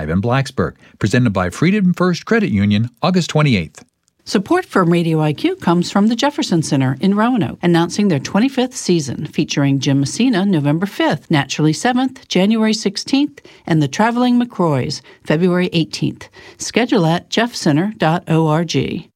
Live in Blacksburg, presented by Freedom First Credit Union, August 28th. Support for Radio IQ comes from the Jefferson Center in Roanoke, announcing their 25th season, featuring Jim Messina November 5th, Naturally 7th, January 16th, and the Traveling McCroys February 18th. Schedule at jeffcenter.org.